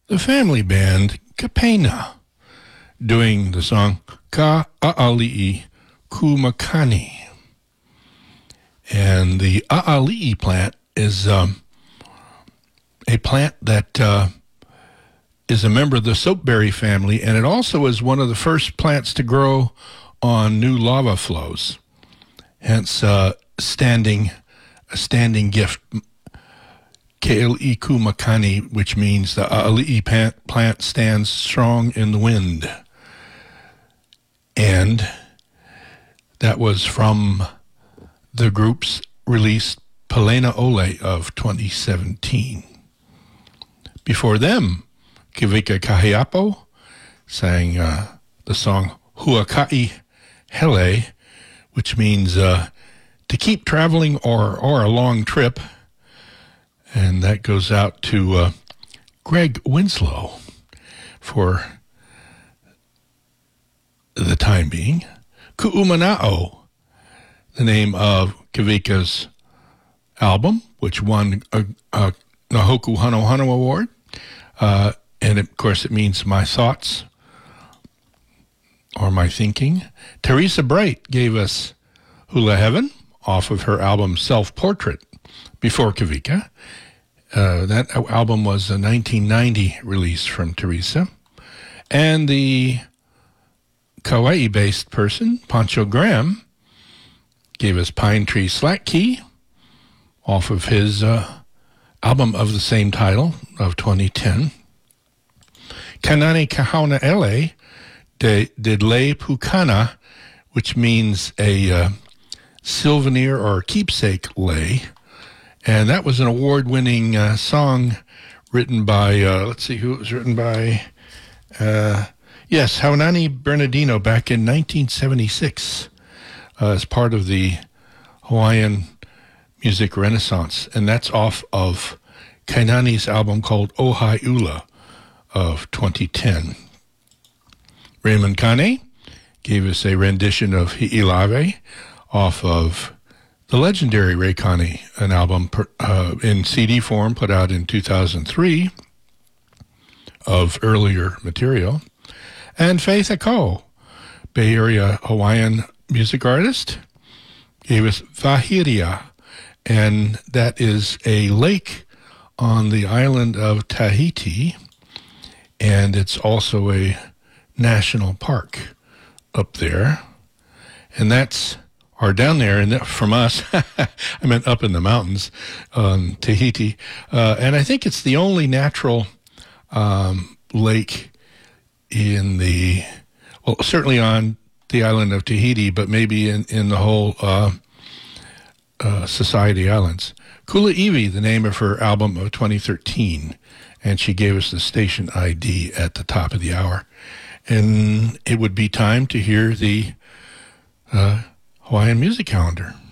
the family band Kapena doing the song Ka'ali'i Kumakani. And the A'ali'i plant is a plant that is a member of the soapberry family, and it also is one of the first plants to grow on new lava flows. Hence, a standing gift, Ke'ali'i Kumakani, which means the A'ali'i plant stands strong in the wind. And that was from the group's release Palena Ole of 2017. Before them, Kivika Kahiapo sang the song Huaka'i Hele, which means to keep traveling or a long trip. And that goes out to Greg Winslow for the time being. Ku'umana'o, the name of Kivika's album, which won a Nahoku Hano Hano Award. And of course it means my thoughts or my thinking. Teresa Bright gave us Hula Heaven off of her album Self-Portrait before Kivika. That album was a 1990 release from Teresa. And the Kauai-based person, Pancho Graham, gave us Pine Tree Slack Key off of his album of the same title of 2010. Kanani Kahauna Ele did Le Pukana, which means a souvenir or keepsake lei. And that was an award-winning song written by, let's see who it was written by. Yes, Haunani Bernardino back in 1976 as part of the Hawaiian Music Renaissance. And that's off of Kainani's album called Ohai Ula of 2010. Raymond Kane gave us a rendition of Hi'ilave off of the legendary Ray Kane, an album in CD form put out in 2003 of earlier material. And Faith Ako, Bay Area Hawaiian music artist, gave us Vahiria, and that is a lake on the island of Tahiti, and it's also a national park up there. And that's, or down there, and from us, I meant up in the mountains on Tahiti. And I think it's the only natural lake in the, well, certainly on the island of Tahiti, but maybe in the whole Society Islands. Kula Iwi, the name of her album of 2013, and she gave us the station ID at the top of the hour. And it would be time to hear the Hawaiian music calendar.